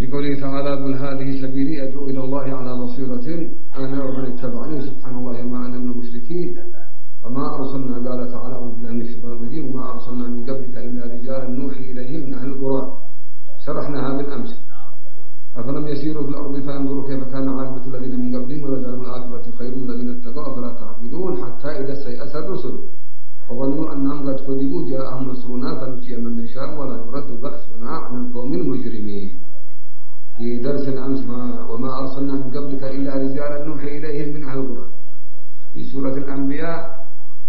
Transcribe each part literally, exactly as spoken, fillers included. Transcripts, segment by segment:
في قوله تعالى قل هذه سبيلي أدعو إلى الله على بصيرة أنا ومن اتبعني سبحان الله وما أنا من المشركين وما أرسلنا قال تعالى أعوذ بالله من الشيطان الرجيم وما أرسلنا من قبلك إلا رجالا نوحي إليهم من أهل القرى شرحناها بالأمس أفلم يسيروا في الأرض فينظروا كيف كان عاقبة الذين من قبلهم ولدار الآخرة خير الذين اتقوا أفلا تعقلون حتى إذا استيأس الرسل وظنوا أنهم قد كذبوا جاءهم نصرنا فنجي من نشاء ولا يرد بأسنا عن القوم المجرمين. في درس الأمس وما أرسلنا من قبلك إلا رجالا نوحي إليهم من أهل القرى في سورة الأنبياء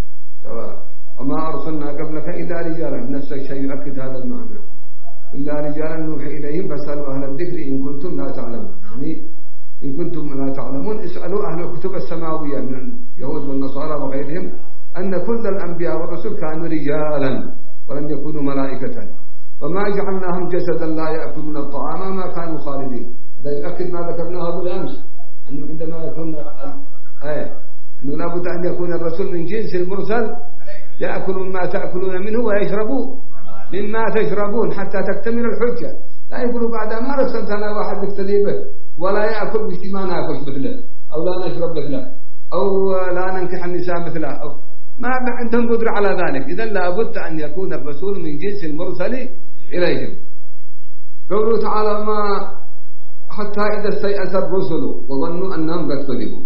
وما أرسلنا قبلك إلا رجالا نفس الشيء يؤكد هذا المعنى إلا رجالا نوحي إليهم فاسألوا أهل الذكر إن كنتم لا تعلمون يعني إن كنتم لا تعلمون اسألوا أهل الكتب السماوية من اليهود والنصارى وغيرهم أن كل الأنبياء والرسل كانوا رجالا ولم يكونوا ملائكة وما جعلناهم جسدا لا يأكلون الطعام ما كانوا خالدين. هذا يؤكد ما ذكرناه بالأمس أنه عندما يكون آية أنه لابد أن يكون الرسول من جنس المرسل يأكل مما تأكلون منه ويشربوا مما تشربون حتى تكتمل الحجة. لا يقولوا بعد ما رسلتنا واحد نقتدي به ولا يأكل بشي ما نأكل مثله أو لا نشرب مثله أو لا ننكح النساء مثله أو ما عندهم قدرة على ذلك. إذن لابد أن يكون الرسول من جنس المرسل إليهم. قوله تعالى ما حتى إذا استيأس الرسل وظنوا أنهم قد كذبوا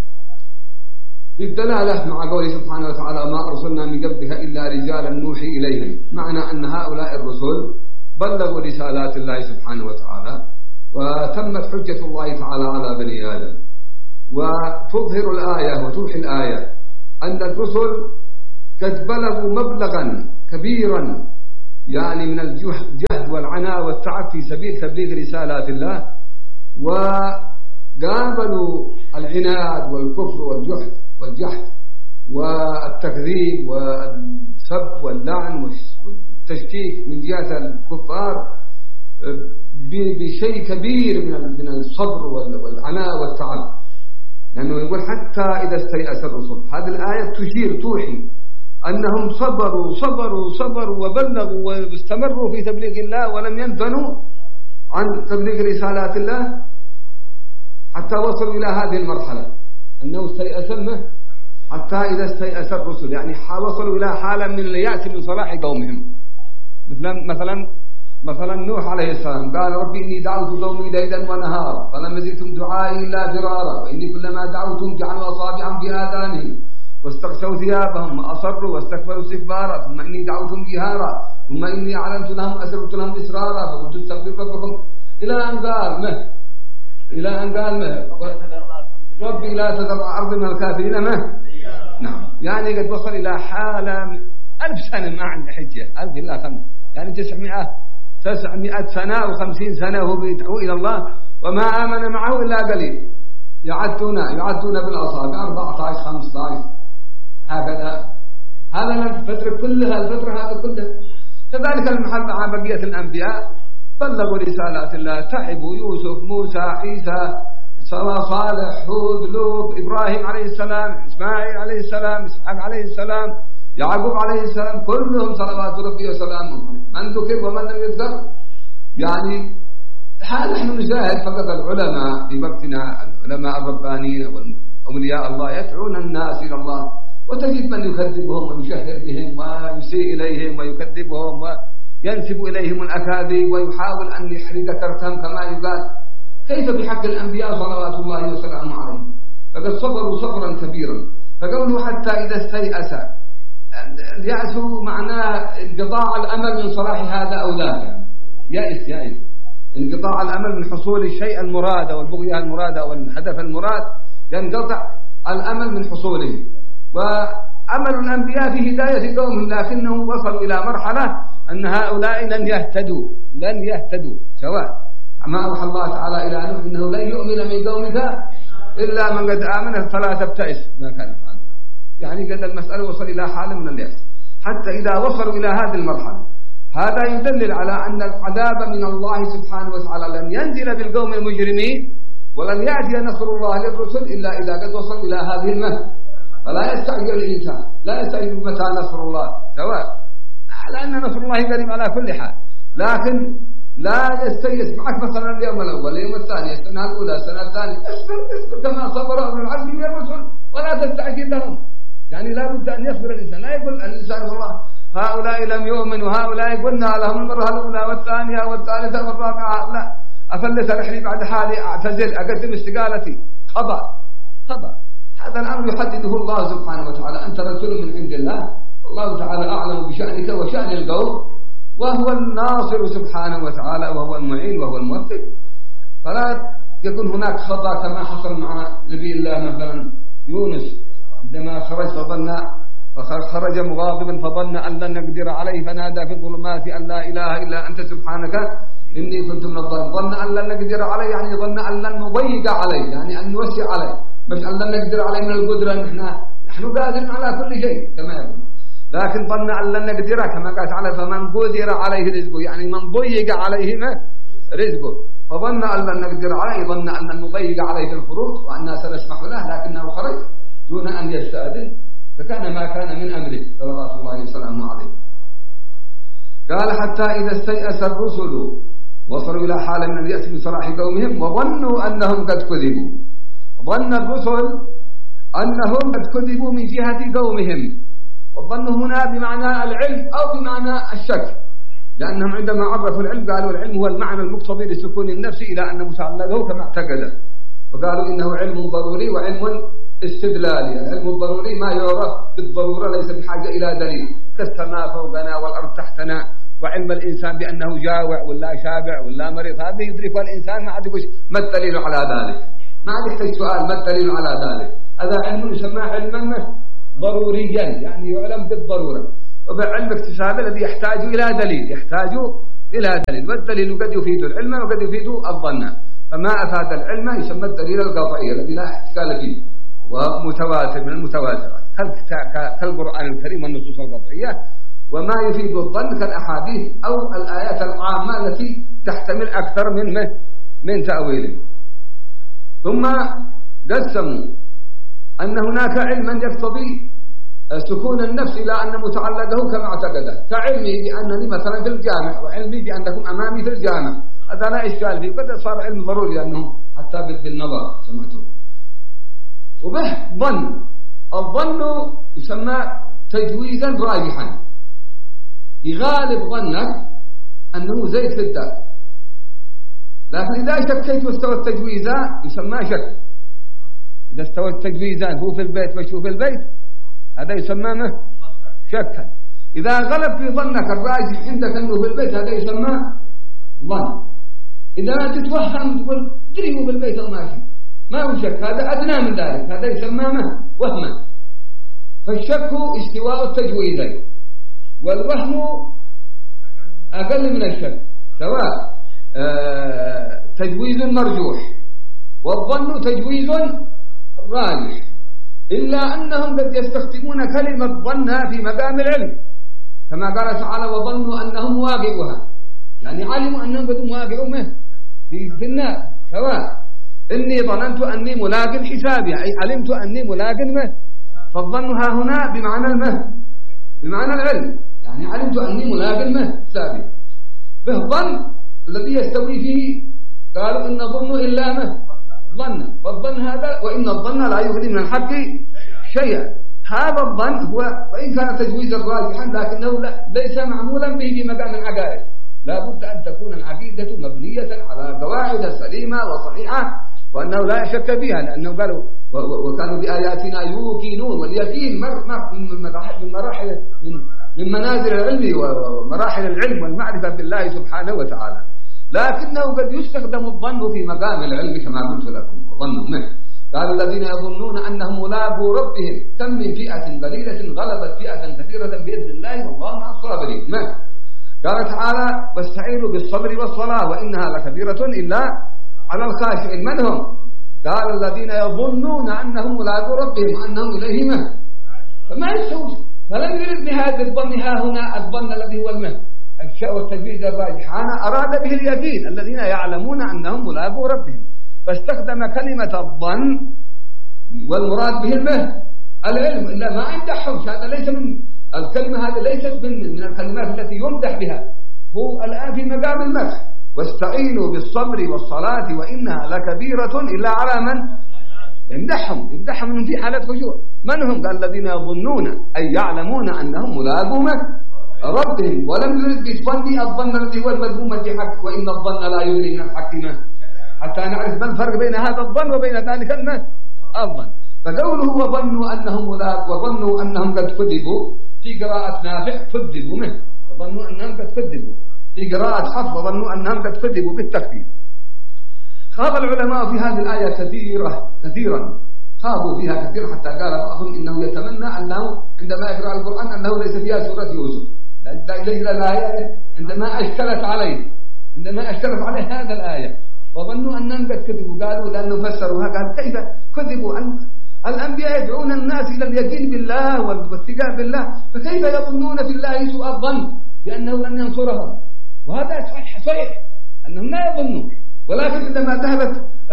في الدلالة مع قوله سبحانه وتعالى ما أرسلنا من قبلك إلا رجالا نوحي إليهم معنى أن هؤلاء الرسل بلغوا رسالات الله سبحانه وتعالى وتمت حجة الله تعالى على بني آدم. وتظهر الآية وتوحي الآية أن الرسل قد بلغوا مبلغا كبيرا يعني من الجهد والعناء والتعب في سبيل تبليغ رسالات الله وقابلوا العناد والكفر والجهد والجحد والتكذيب والسب واللعن والتشكيك من جهة الكفار بشيء كبير من الصبر والعناء والتعب. لأنه يقول حتى إذا استيأس الرسل هذه الآية تشير توحي أنهم صبروا صبروا صبروا وبلغوا واستمروا في تبليغ الله ولم ينثنوا عن تبليغ رسالات الله حتى وصلوا إلى هذه المرحلة أنه استيأس منه حتى إذا استيأس الرسل يعني وصلوا إلى حالة من اليأس من صلاح قومهم. مثلا مثلا مثلا نوح عليه السلام قال ربي إني دعوت قومي ليلا ونهارا فلم يزدهم دعائي إلا فرارا وإني كلما دعوتهم جعلوا أصابعهم في آذانهم واستغشوا ثيابهم وأصروا واستكبروا استكبارا ثم إني دعوتهم جهارا ثم إني أعلنت لهم أسررت لهم إسرارا فقلت استغفروا ربكم إلى أن قال مه إلى أن قال مه ربي لا تذر أرض من الكافرين مه. نعم يعني قد وصل إلى حالة ألف سنة ما عنده حجة ألف إلا خمس يعني تسعمائة تسعمائة سنة وخمسين سنة وهو بيدعو إلى الله وما آمن معه إلا قليل يعدون يعدون بالأصابع أربعة عشر خمسة عشر هكذا. هذا الفترة كلها الفترة هذا كلها. كذلك المحل مع بقية الأنبياء بلغوا رسالات الله تعبوا يوسف موسى عيسى صالح هود لوط إبراهيم عليه السلام إسماعيل عليه السلام إسحاق عليه السلام يعقوب عليه السلام كلهم صلوات ربي وسلامه من ذكر ومن لم يذكر. يعني هذا نحن نشاهد فقط العلماء في وقتنا العلماء الربانيين والأولياء الله يدعون الناس إلى الله وتجد من يكذبهم ويشهر بهم ويسيء إليهم ويكذبهم وينسب إليهم الأكاذيب ويحاول أن يحرق كرتهم كما يقال. كيف بحق الأنبياء صلوات الله وسلامه عليهم فقد صبروا صبرا كبيرا. فقوله حتى إذا استيأس اليأس معناه انقطاع الأمل من صلاح هذا أو ذاك. يأس يأس انقطاع الأمل من حصول الشيء المراد أو البغية المراد أو الهدف المراد ينقطع الأمل من حصوله. وأمل الأنبياء في هداية قومهم لكنهم وصلوا إلى مرحلة أن هؤلاء لن يهتدوا لن يهتدوا سواء ما أوحى الله تعالى إلى نوح إنه لن يؤمن من قومك إلا من قد آمن فلا تبتئس ما كان يفعل. يعني قد المسألة وصل إلى حالة من اليأس. حتى إذا وصلوا إلى هذه المرحلة هذا يدلل على أن العذاب من الله سبحانه وتعالى لن ينزل بالقوم المجرمين ولن يأتي نصر الله للرسل إلا إذا قد وصلوا إلى هذه المرحلة. فلا يستعجل الإنسان لا يستعجل متى نصر الله سواء على أن نصر الله قريب على كل حال. لكن لا يستيأس معك مثلا اليوم الأول اليوم الثاني السنة الأولى السنة الثانية اصبر اصبر كما صبر أولو العزم من الرسل ولا تستعجل لهم. يعني لا بد أن يصبر الإنسان، لا يقول الإنسان والله هؤلاء لم يؤمنوا هؤلاء قلنا لهم المرة الأولى والثانية والثالثة والرابعة لا أفلت رحلي بعد حالي أعتزل أقدم استقالتي. خطأ خطأ. هذا الأمر يحدده الله سبحانه وتعالى. أنت رسول من عند الله والله تعالى أعلم بشأنك وشأن القوم وهو الناصر سبحانه وتعالى وهو المعين وهو الموفق. فلا يكون هناك خطأ كما حصل مع نبي الله مثلا يونس عندما خرج فظن فخرج مغاضبا فظن أن لن نقدر عليه فنادى في الظلمات أن لا إله إلا أنت سبحانك إني كنت من الظالمين. ظن أن لن نقدر عليه يعني ظن أن لن نضيق عليه يعني أن نوسع عليه مش أن لن نقدر عليه من القدرة نحن نحن قادرين على كل شيء كما يقول، لكن ظن أن لن نقدر كما قال تعالى فمن قدر عليه رزقه يعني من ضيق عليه رزقه. فظن أن لن نقدر عليه ظن أن لن نضيق عليه في الخروج وأننا سنسمح له لكنه خرج دون أن يستأذن فكان ما كان من أمره صلوات الله وسلامه عليه. قال حتى إذا استيأس الرسل وصلوا إلى حال من اليأس من صلاح قومهم وظنوا أنهم قد كذبوا. ظن الرسل أنهم قد كذبوا من جهة قومهم، والظن هنا بمعنى العلم أو بمعنى الشك، لأنهم عندما عرفوا العلم قالوا العلم هو المعنى المقتضي لسكون النفس إلى أن متعلقه كما اعتقد، وقالوا إنه علم ضروري وعلم استدلالي. العلم الضروري ما يعرف بالضرورة ليس بحاجة إلى دليل كالسماء فوقنا والأرض تحتنا، وعلم الإنسان بأنه جائع ولا شابع ولا مريض هذا يدركه الإنسان ما عاد يقول ما الدليل على ذلك، ما عاد يحتاج سؤال ما الدليل على ذلك. هذا علم يسمى علما ضروريا يعني يعلم بالضرورة. وبعلم اكتسابه الذي يحتاج إلى دليل يحتاج إلى دليل، والدليل قد يفيد العلم وقد يفيد الظن. فما أفاد العلم يسمى الدليل القطعي الذي لا إشكال فيه ومتواتر من المتواترات كالقرآن الكريم والنصوص القطعية، وما يفيد الظن كالأحاديث أو الآيات العامة التي تحتمل أكثر من من تأويل. ثم قسموا أن هناك علما يقتضي سكون النفس إلى أن متعلقه كما اعتقده، كعلمي بأنني مثلا في الجامع وعلمي بأنكم أمامي في الجامع، هذا لا إشكال فيه قد صار علم ضروري لأنه حتى بالنظر سمعته. وبه ظن، الظن يسمى تجويزا راجحا، يغالب ظنك أنه زيت في الدار، لكن إذا شكيت واستوى التجويزا يسمى شك. إذا استوى التجويزان هو في البيت وشو في البيت هذا يسمى شكا. إذا غلب في ظنك الراجح عندك أنه في البيت هذا يسمى ظن. إذا ما تتوهم تقول دري هو في البيت أو ماشي ما هو شك، هذا أدنى من ذلك هذا يسمى وهما. فالشك استواء التجويزين والوهم أقل من الشك، سواء تجويز مرجوح والظن تجويز راجح، إلا أنهم قد يستخدمون كلمة ظن في مقام العلم كما قال تعالى وظنوا أنهم واقعوها، يعني علموا أنهم قد واقعوا في, في النار، سواء إني ظننت أني ملاق حسابي أي علمت أني ملاق مه. فالظن ها هنا بمعنى المه بمعنى العلم، يعني علمت أني ملاق مه حسابي. به ظن الذي يستوي فيه قالوا إن ظن إلا مه ظن، فالظن هذا وإن الظن لا يغني من الحق شيئا. هذا الظن هو وإن كان تجويزا راجحا لكنه ليس معمولا به بمقام العقائد، لا بد أن تكون العقيدة مبنية على قواعد سليمة وصحيحة وأنه لا شك فيها، لأنه قالوا وكانوا بآياتنا يوقنون، واليقين من مراحل من من منازل العلم ومراحل العلم والمعرفة بالله سبحانه وتعالى، لكنه قد يستخدم الظن في مقام العلم كما قلت لكم وظنوا منه. قال الذين يظنون أنهم ملاقو ربهم كم من فئة قليلة غلبت فئة كثيرة بإذن الله والله مع الصابرين. قال تعالى واستعينوا بالصبر والصلاة وإنها لكبيرة إلا على الخاشعين. من هم؟ قال الذين يظنون أنهم ملاقو ربهم وأنهم إليه مه، فما يستوي، فلم يرد بهذا الظن ها هنا الظن الذي هو المه الشاء والتجويز الراجح، أنا أراد به اليقين الذين يعلمون أنهم ملاقو ربهم، فاستخدم كلمة الظن والمراد به المه العلم، إلا ما يمدحهم، هذا ليس من الكلمة، هذه ليست من, من الكلمات التي يمدح بها، هو الآن في مقام المدح واستعينوا بالصبر والصلاة وإنها لكبيرة إلا على من يمدحهم يمدحهم أنهم في حالة خشوع. من هم؟ قال الذين يظنون أي يعلمون أنهم ملاقو ربهم ولم يرد بالظن الظن الذي هو المذموم في حق، وإن الظن لا يغني من الحق ما، حتى نعرف ما الفرق بين هذا الظن وبين ذلك الظن. فقوله وظنوا أنهم ملاقو وظنوا أنهم قد كذبوا في قراءة نافع كذبوا منه، وظنوا أنهم قد كذبوا في قراءة حفص وظنوا أنهم قد كذبوا بالتخفيف. خاض العلماء في هذه الآية كثيرا كثيرا خاضوا فيها كثيرا، حتى قال بعضهم إنه يتمنى أنه عندما يقرأ القرآن أنه ليس فيها سورة يوسف، لأجل الآية عندما أشكلت عليه عندما أشكلت عليه هذا الآية وظنوا أنهم قد كذبوا، قالوا لأنه فسروها قال كيف كذبوا؟ الأنبياء يدعون الناس إلى اليقين بالله والثقة بالله، فكيف يظنون في الله سوء الظن بأنه لن ينصرهم؟ وهذا صحيح صحيح أنهم لا يظنون، ولكن عندما ذهبت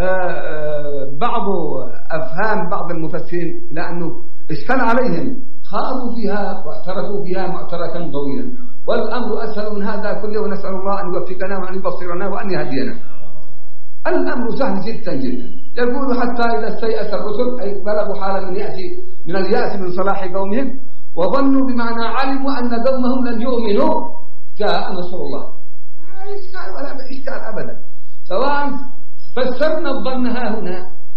بعض أفهام بعض المفسرين إلى أنه اشكل عليهم خاضوا فيها واعترفوا فيها معتركا طويلا، والأمر أسهل من هذا كله، ونسأل الله أن يوفقنا وأن يبصرنا وأن يهدينا. الأمر سهل جدا جدا. يقول حتى إذا استيأس الرسل أي بلغوا حالا من يأتي من اليأس من صلاح قومهم، وظنوا بمعنى علموا أن قومهم لن يؤمنوا، جاء نصر الله. لا إشكال ولا إشكال أبدا، سواء فسرنا الظن ها هنا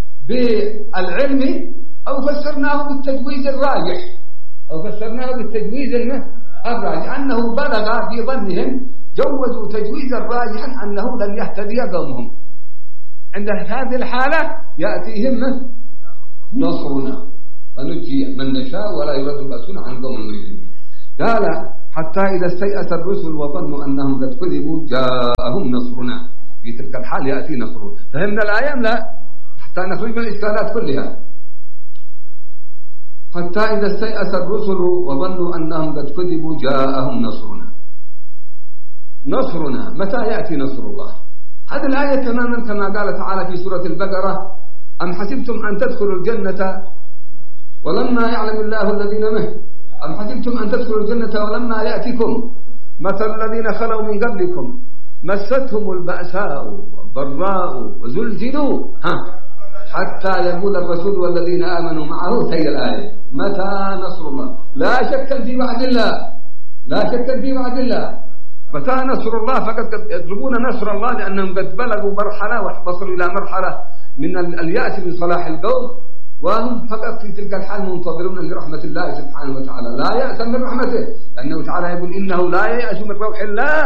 بالعلم أو فسرناه بالتجويز الراجح أو فسرناه بالتجويز الراجح أنه بلغ في ظنهم جوزوا تجويزا راجحا أنه لن يهتدي قومهم. عند هذه الحالة يأتيهم نصرنا ونجي من نشاء ولا يرد بأسنا عن قوم المجرمين. قال حتى إذا استيأس الرسل وظنوا أنهم قد كذبوا جاءهم نصرنا، في تلك الحال يأتي نصرنا. فهمنا الآية لا؟ حتى نخرج من الإشكالات كلها. حتى إذا استيأس الرسل وظنوا أنهم قد كذبوا جاءهم نصرنا. نصرنا متى يأتي نصر الله؟ هذه الآية تماما كما قال تعالى في سورة البقرة: أم حسبتم أن تدخلوا الجنة ولما يعلم الله الذين منه أم حسبتم أن تدخلوا الجنة ولما يأتكم مثل الذين خلوا من قبلكم مستهم البأساء والضراء وزلزلوا ها حتى يقول الرسول والذين آمنوا معه تي الآية متى نصر الله. لا شك في وعد الله لا شك في وعد الله متى نصر الله، فقد يطلبون نصر الله لأنهم قد بلغوا مرحلة وصلوا إلى مرحلة من اليأس من صلاح القوم، وهم فقط في تلك الحال منتظرون لرحمة الله سبحانه وتعالى. لا يأس من رحمته، لأنه تعالى يقول إنه لا يأس من روح الله.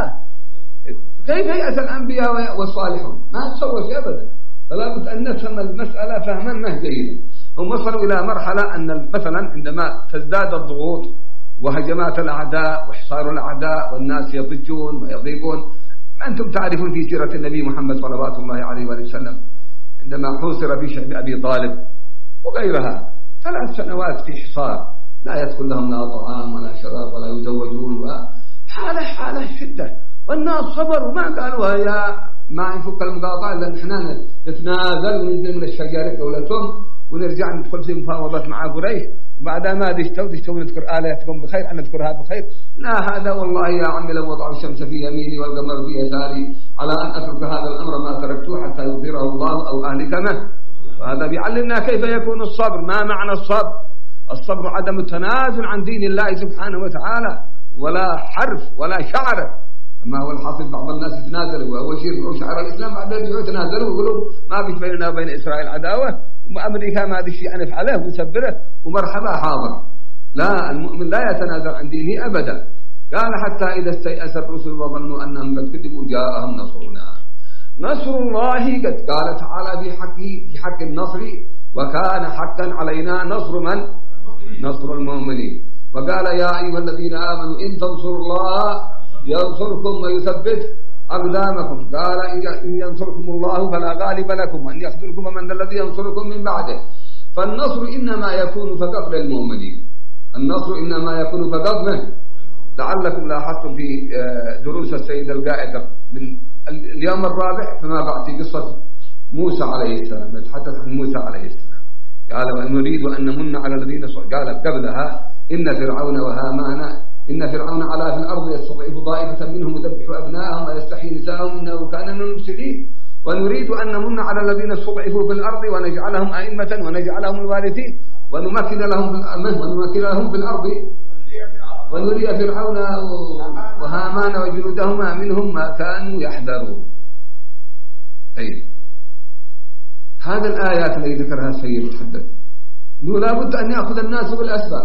كيف يأس الأنبياء والصالحون؟ ما تصور شيء أبدا. فلا بد أن نفهم المسألة فهما ما جيدا. هم وصلوا إلى مرحلة أن مثلا عندما تزداد الضغوط وهجمات الأعداء وحصار الأعداء والناس يضجون ويضيقون، أنتم تعرفون في سيرة النبي محمد صلوات الله عليه وسلم عندما حوصر في شعب أبي طالب وغيرها ثلاث سنوات في حصار، لا يدخل لهم لا طعام ولا شراب ولا يزوجون، وحالة حالة شدة، والناس صبروا ما قالوا يا ما ينفك المقاطعة إلا نحن نتنازل وننزل من الشجرة دولتهم ونرجع ندخل في مفاوضات مع قريش، وبعد ما دشتوا دشتوا نذكر آلهتكم بخير أن نذكرها بخير. لا، هذا والله يا عمي لو وضعوا الشمس في يميني والقمر في يساري على أن أترك هذا الأمر ما تركته حتى يظهره الله أو أهلكمه. وهذا بيعلمنا كيف يكون الصبر. ما معنى الصبر؟ الصبر عدم التنازل عن دين الله سبحانه وتعالى، ولا حرف ولا شعر. ما هو الحاصل بعض الناس يتنازلوا، وأول شيء يرفعوا شعار الإسلام بعد ذلك يتنازلوا ويقولوا ما فيش بيننا وبين إسرائيل عداوة، وأمريكا ما هذا الشيء نفعله ونسبره ومرحبا حاضر. لا، المؤمن لا يتنازل عن دينه أبدا. قال حتى إذا استيأس الرسل وظنوا أنهم قد كذبوا جاءهم نصرنا. نصر الله قد قال تعالى في حق في حق النصر وكان حقا علينا نصر من؟ نصر المؤمنين. وقال يا أيها الذين آمنوا إن تنصروا الله ينصركم ويثبت أقدامكم. قال إن ينصركم الله فلا غالب لكم وإن يخذلكم من الذي ينصركم من بعده. فالنصر إنما يكون فقط للمؤمنين، النصر إنما يكون فقط منه. لعلكم لاحظتم في دروس السيد القائد من اليوم الرابع فما بعد في قصة موسى عليه السلام، يتحدث عن موسى عليه السلام. قال ونريد أن نمن على الذين قال قبلها إن فرعون وهامان إن فرعون علا في الأرض يستضعف طائفة منهم يذبح أبناءهم ويستحيي نساءهم إنه كان من المفسدين ونريد أن نمن على الذين استضعفوا في الأرض ونجعلهم أئمة ونجعلهم الوارثين ونمكن لهم ونمكن لهم في الأرض ونري فرعون وهامان وجنودهما منهم ما كانوا يحذرون. طيب هذه الآيات التي ذكرها السيد الحدث أنه لا بد أن يأخذ الناس بالأسباب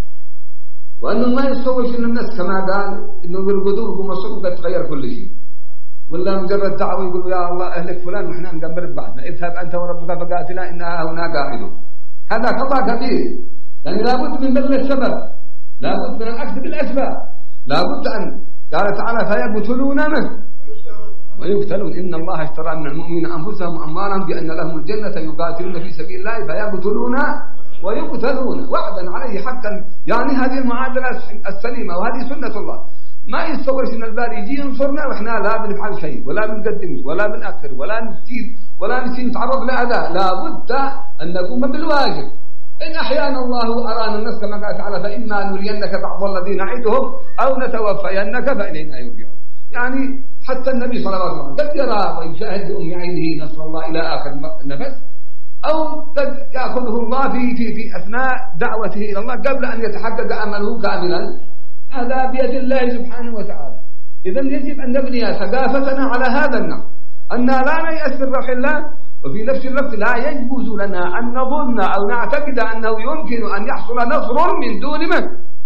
وأنه ما يسويش إن الناس كما قال إنه بالقدور ومصروف تغير كل شيء ولا مجرد دعوة يقولوا يا الله أهلك فلان وإحنا نقبل بعضنا اذهب أنت وربك فقاتلا إنها هنا قاعدون. هذا خطأ كبير لأن لا بد من بذل السبب لا بد من الأخذ بالأسباب لا بد أن قال تعالى فيقتلون من ويقتلون إن الله اشترى من المؤمنين أنفسهم وأموالهم بأن لهم الجنة يقاتلون في سبيل الله فيقتلون ويقتلون وعدا عليه حقا. يعني هذه المعادلة السليمة وهذه سنة الله. ما يتصورش ان الباري يجي ينصرنا واحنا لا بنفعل شيء ولا بنقدم ولا بنأخر ولا نسيب ولا نسيب نتعرض لأذى. لا بد أن نقوم بالواجب. إن أحيانا الله أرانا الناس كما قال تعالى فإما نرينك بعض الذين نعدهم أو نتوفينك فإلينا يرجعون. يعني حتى النبي صلى الله عليه وسلم قد يرى ويشاهد بأم عينه نصر الله إلى آخر النفس أو قد يأخذه الله في, في, في أثناء دعوته إلى الله قبل أن يتحقق أمله كاملا. هذا بيد الله سبحانه وتعالى. إذن يجب أن نبني ثقافتنا على هذا النحو أن لا نيأس من روح الله وفي نفس الوقت لا يجوز لنا أن نظن أو نعتقد أنه يمكن أن يحصل نصر من دون من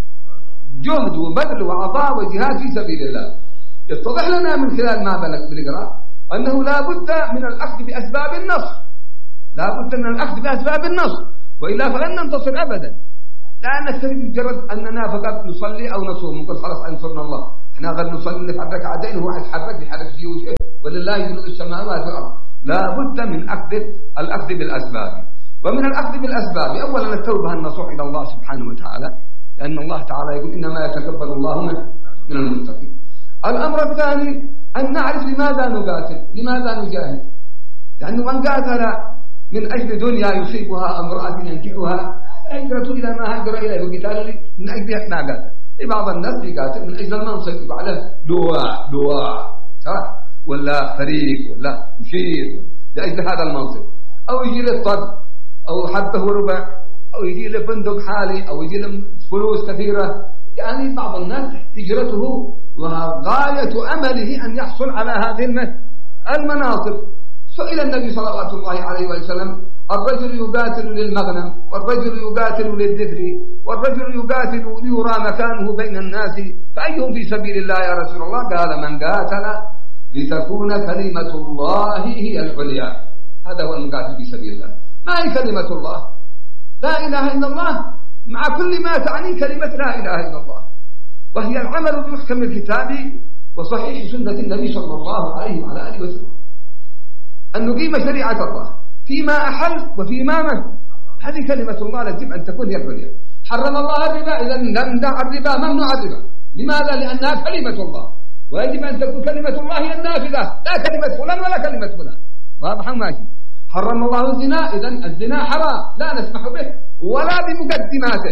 جهد وبذل وعطاء وجهاد في سبيل الله. يتضح لنا من خلال ما بنقرأ أنه لا بد من الأخذ بأسباب النصر لا بد من الأخذ بأسباب النصر وإلا فلن ننتصر أبدا. لا نكتفي بمجرد أننا فقط نصلي أو نصوم ونقول خلاص أنصرنا الله. احنا غير نصلي نفعل ركعتين وهو يتحرك يحرك فيه وجهه ولله جنود السماوات والأرض. لا بد من أخذ الأخذ بالأسباب. ومن الأخذ بالأسباب أولا التوبة النصوح إلى الله سبحانه وتعالى لأن الله تعالى يقول إنما يتقبل الله من المتقين. الأمر الثاني أن نعرف لماذا نقاتل لماذا نجاهد. لأنه من قاتل من أجل دنيا يصيبها امرأة ينكحها هجرة إلى ما هجر إليه وقتال من أجل ما قاتل. بعض الناس يقاتل من أجل المنصب يقول له لواء لواء صح ولا فريق ولا مشير لأجل هذا المنصب أو يجي له طب أو حبه ربع أو يجي له فندق حالي أو يجي له فلوس كثيرة. يعني بعض الناس هجرته وغاية أمله أن يحصل على هذه المناصب. سئل النبي صلى الله عليه وسلم الرجل يقاتل للمغنم والرجل يقاتل للذكر والرجل يقاتل ليرى مكانه بين الناس فأيهم في سبيل الله يا رسول الله؟ قال من قاتل لتكون كلمة الله هي العليا. هذا هو المقاتل في سبيل الله. ما هي كلمة الله؟ لا إله إلا الله مع كل ما تعني كلمة لا إله إلا الله وهي العمل بمحكم الكتاب وصحيح سنة النبي صلى الله عليه وعلى آله وسلم. أن نقيم شريعة الله فيما أحل وفيما من. هذه كلمة الله يجب أن تكون هي العليا. حرم الله الربا إذا نمنع الربا ممنوع الربا. لماذا؟ لأنها كلمة الله ويجب أن تكون كلمة الله هي النافذة لا كلمة فلان ولا كلمة فلان. واضح ماشي. حرم الله الزنا إذا الزنا حرام لا نسمح به ولا بمقدماته.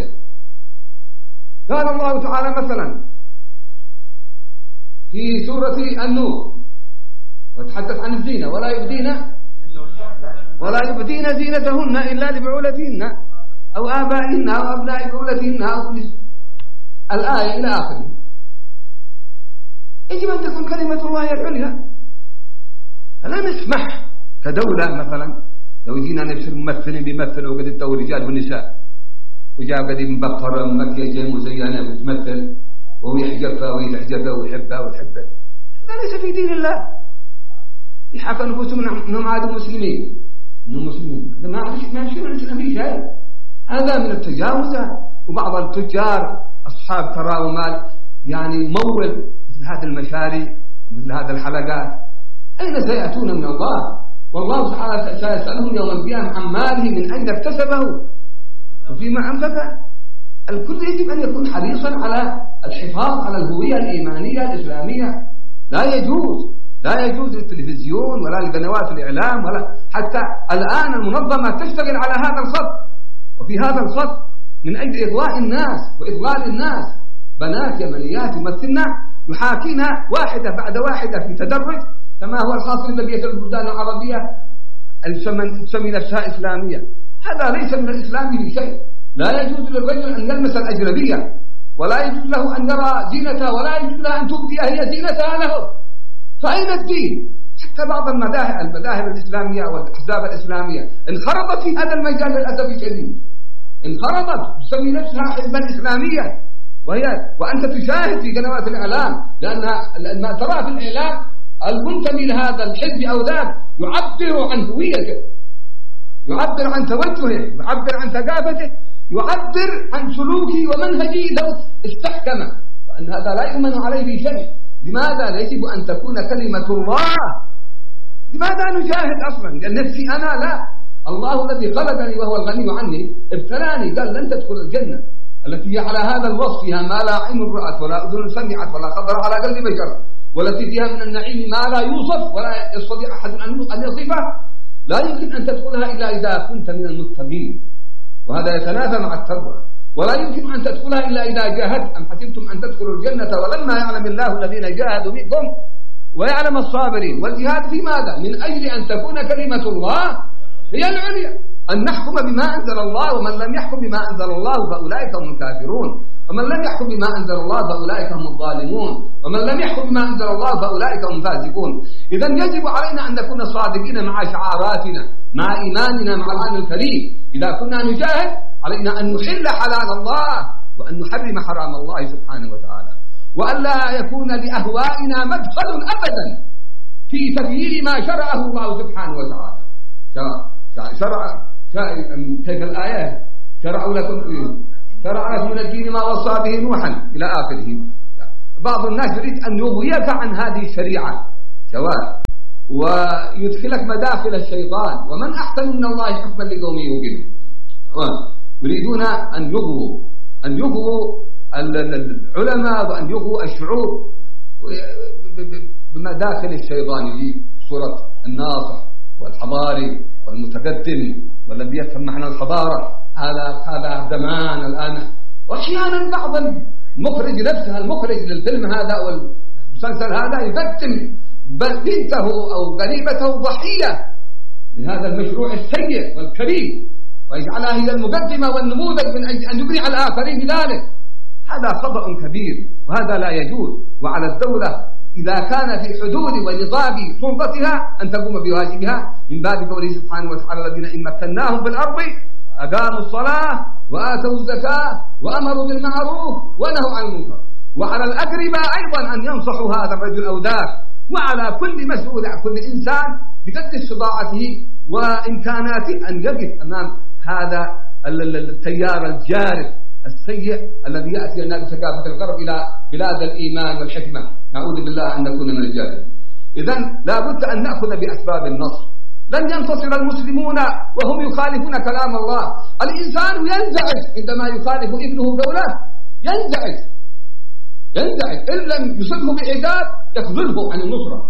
قال الله تعالى مثلا في سورة النور وتحدث عن الزينة ولا يبدين ولا يبدين زينتهن إلا لبعولتهن أو آبائهن أو أبناء بعولتهن أو الآية إلى آخره. يجب أن تكون كلمة الله هي العليا. فلا نسمح كدولة مثلا لو جينا نفسر ممثلين بيمثلوا وقد التو رجال والنساء وجاء قد مبقرة مكيجة مزينة وتمثل وهو يحجبها ويتحجبها ويحبها وتحبها. هذا ليس في دين الله. يحاكى نفوسهم أنهم عادوا مسلمين أنهم مسلمين. هذا ما ما يشير الإسلام فيه شيء. هذا من التجاوزات. وبعض التجار أصحاب ثراء ومال يعني مول مثل هذه المشاري ومثل هذه الحلقات أين سيأتون من الله؟ والله سبحانه سيسألهم يوم القيامة عن ماله من أين اكتسبه وفيما أنفقه. الكل يجب أن يكون حريصا على الحفاظ على الهوية الإيمانية الإسلامية. لا يجوز لا يجوز للتلفزيون ولا لقنوات الإعلام ولا حتى الآن المنظمة تشتغل على هذا الخط وفي هذا الخط من أجل إغواء الناس وإضلال الناس. بنات يمنيات يمثلنا يحاكينا واحدة بعد واحدة في تدرج، كما هو الحاصل ببقية البلدان العربية تسمي نفسها إسلامية. هذا ليس من الإسلام في شيء. لا يجوز للرجل أن يلمس الأجنبية، ولا يجوز له أن يرى زينتها، ولا يجوز له أن تبدي هي زينتها له. فأين الدين؟ حتى بعض المذاهب المذاهب الإسلامية والأحزاب الإسلامية انخرطت في هذا المجال للأسف الشديد، انخرطت تسمي نفسها حزبا إسلاميا، وهي وأنت تشاهد في قنوات الإعلام، لأن ما ترى في الإعلام المنتمي لهذا الحزب أو ذاك يعبر عن هويته، يعبر عن توجهه، يعبر عن ثقافته، يعبر عن سلوكه ومنهجه لو استحكم، وأن هذا لا يؤمن عليه شيء. لماذا يجب أن تكون كلمة الله؟ لماذا نجاهد أصلا؟ لأن نفسي أنا لا، الله الذي خلقني وهو الغني عني ابتلاني، قال لن تدخل الجنة التي هي على هذا الوصف فيها ما لا عين رأت ولا أذن سمعت ولا خطر على قلب بشر، والتي فيها من النعيم ما لا يوصف ولا يستطيع أحد أن يصفه، لا يمكن أن تدخلها إلا إذا كنت من المتقين، وهذا يتنافى مع التقوى. ولا يمكن أن تدخلها إلا إذا جاهدت. أم حسبتم أن تدخلوا الجنة ولما يعلم الله الذين جاهدوا منكم ويعلم الصابرين. والجهاد في ماذا؟ من أجل أن تكون كلمة الله هي العليا، أن نحكم بما أنزل الله، ومن لم يحكم بما أنزل الله فأولئك هم الكافرون، ومن لم يحكم بما أنزل الله فأولئك هم الظالمون، ومن لم يحكم بما أنزل الله فأولئك هم الفاسقون. إذن يجب علينا أن نكون صادقين مع شعاراتنا، مع إيماننا مع القرآن الكريم. إذا كنا نجاهد علينا أن نحل حلال الله وأن نحرم حرام الله سبحانه وتعالى، وأن لا يكون لأهوائنا مدخل أبدا في تغيير ما شرعه الله سبحانه وتعالى. شرع كيف الآية؟ شرع لكم شرع لكم من الدين ما وصى به نوحا إلى آخره. بعض الناس يريد أن يغويك عن هذه الشريعة سواء ويدخلك مداخل الشيطان، ومن أحسن من الله حكما لقوم يوقنون. يريدون أن يغووا أن يغووا العلماء وأن يغووا الشعوب بمداخل الشيطان، يجيب صورة الناصح والحضاري والمتقدم والذي يفهم معنى الحضارة، هذا هذا زمان الآن. وأحيانا بعض المخرج نفسه المخرج للفيلم هذا أو المسلسل هذا يقدم بنته أو قريبته ضحية لهذا المشروع السيء والكريم، ويجعلها هي المقدمة والنموذج من أجل أن يقنع الآخرين بذلك. هذا خطأ كبير وهذا لا يجوز. وعلى الدولة إذا كان في حدود ونظام سلطتها أن تقوم بواجبها، من باب قوله سبحانه وتعالى الذين إن مكناهم في الأرض أقاموا الصلاة وآتوا الزكاة وأمروا بالمعروف ونهوا عن المنكر. وعلى الأقرباء أيضا أن ينصحوا هذا الرجل أو ذاك، وعلى كل مسؤول عن كل إنسان بقدر استطاعته وإمكاناته أن يقف أمام هذا التيار الجارف السيء الذي يأتي لنا بثقافة الغرب إلى بلاد الإيمان والحكمة. نعوذ بالله أن نكون من الجاهلين. إذن لا بد أن نأخذ بأسباب النصر. لن ينتصر المسلمون وهم يخالفون كلام الله. الإنسان ينزعج عندما يخالف ابنه قوله، ينزعج ينزعج إن لم يصبه بعقاب يخذله عن النصرة.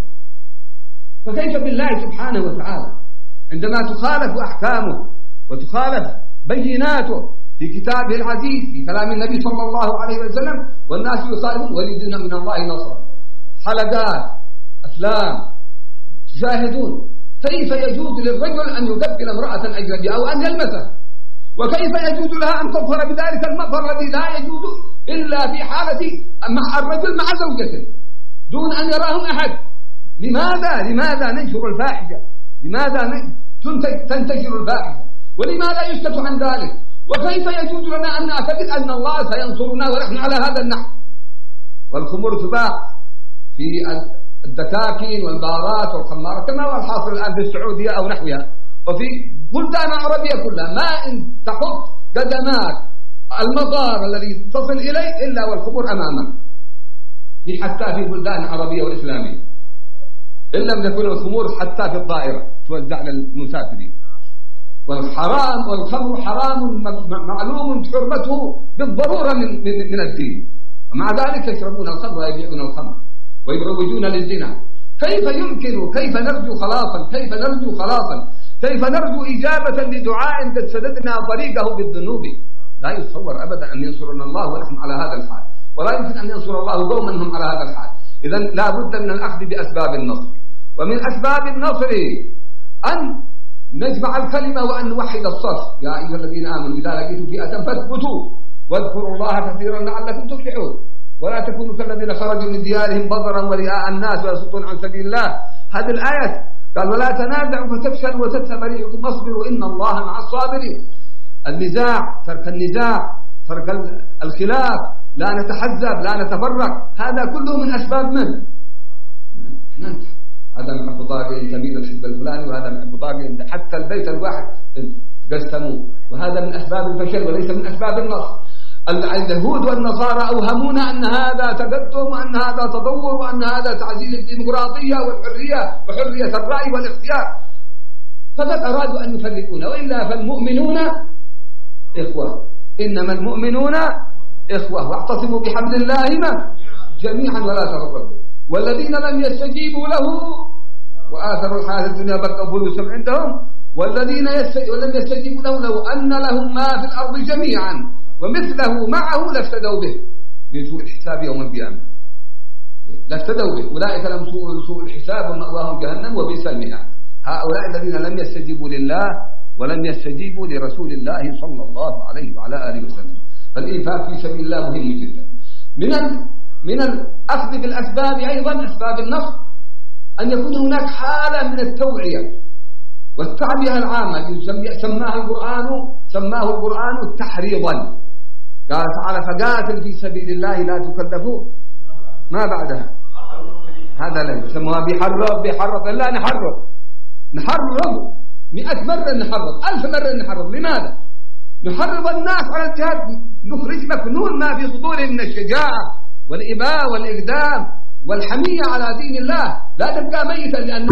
فكيف بالله سبحانه وتعالى عندما تخالف أحكامه وتخالف بيناته في كتابه العزيز في كلام النبي صلى الله عليه وسلم، والناس يخالفون ويريدون من الله نصرا. حلقات أفلام تشاهدون كيف يجوز للرجل أن يقبل امرأة أجنبية أو أن يلمسها، وكيف يجوز لها أن تظهر بذلك المظهر الذي لا يجوز إلا في حالة مع الرجل مع زوجته دون أن يراهم أحد. لماذا لماذا ننشر الفاحشة؟ لماذا تنتشر الفاحشة؟ ولماذا يسكت عن ذلك؟ وكيف يجوز لنا أن نعتقد أن الله سينصرنا ونحن على هذا النحو؟ والخمور تباع في الدكاكين والبارات والخمارات كما هو الحاصل الآن في السعودية أو نحوها، وفي بلدان عربية كلها ما إن تحط قدمات المطار الذي تصل إليه إلا والخمور أمامك، في حتى في بلدان عربية والإسلامية، إن لم تكن الخمور حتى في الطائرة توزع للمسافرين. والحرام والخمر حرام معلوم حرمته بالضرورة من, من, من الدين، ومع ذلك يشربون الخمر ويبيعون الخمر ويروجون للزنا. كيف يمكن كيف نرجو خلاصا كيف نرجو خلاصا كيف نرجو إجابة لدعاء قد سددنا طريقه بالذنوب؟ لا يتصور أبدا أن ينصرنا الله ونحن على هذا الحال. ولا يمكن أن ينصر الله قوما هم على هذا الحال. إذن لا بد من الأخذ بأسباب النصر، ومن أسباب النصر أن نجمع الكلمة وأن نوحد الصف. يا أيها الذين آمنوا إذا لقيتم فئة فاثبتوا واذكروا الله كثيرا لعلكم تفلحون، ولا تكونوا كالذين خرجوا من ديارهم بطرا ورئاء الناس ويصدون عن سبيل الله. هذه الآية قال ولا تنازعوا فتفشلوا وتذهب ريحكم واصبروا إن الله مع الصابرين. النزاع، ترك النزاع، ترك الخلاف، لا نتحزب، لا نتفرق، هذا كله من أسباب من؟ ننتهي. هذا من بطاقة تميل الحزب الفلاني، وهذا من بطاقة حتى البيت الواحد قسموه، وهذا من أسباب الفشل وليس من أسباب النصر. اليهود والنصارى أوهمونا أن هذا تقدم وأن هذا تطور وأن هذا تعزيز الديمقراطية والحرية وحرية الرأي والاختيار، فقد أرادوا أن يفرقونا، وإلا فالمؤمنون إخوة، إنما المؤمنون إخوة واعتصموا بحبل الله جميعا ولا تفرقوا. والذين لم يستجيبوا له وآثروا الحياة الدنيا بقوا فلوسهم عندهم، والذين لم يستجيبوا له لو أن لهم ما في الأرض جميعا ومثله معه لافتدوا به من سوء الحساب يوم القيامة، لافتدوا به. أولئك لهم سوء الحساب ومأواهم جهنم وبئس المهاد. هؤلاء الذين لم يستجيبوا لله ولم يستجيبوا لرسول الله صلى الله عليه وعلى آله وسلم. فالإنفاق في سبيل الله مهم جدا. من من الأخذ بالأسباب أيضا أسباب النصر أن يكون هناك حالة من التوعية والتعبئة العامة، سماها القرآن سماه القرآن تحريضا. قال تعالى فقاتل في سبيل الله لا تكلفوا ما بعدها، هذا لا يسموها بحرض بحرض لا نحرض نحرض مئة مرة، نحرض ألف مرة، نحرض. لماذا؟ نحرض الناس على الجهاد، نخرج مكنون ما في صدورهم من الشجاعة والإباء والإقدام والحمية على دين الله، لا تبقى ميتا لأن